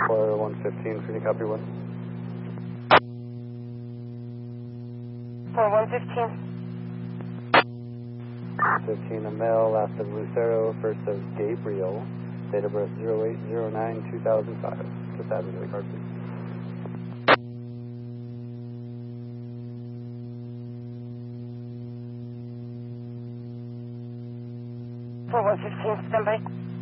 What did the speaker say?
Florida 115, Freely copy 1. For 115. 15, a male, last of Lucero, first of Gabriel, date of birth 0809-2005. Just add into the card, please. For 115, stand by.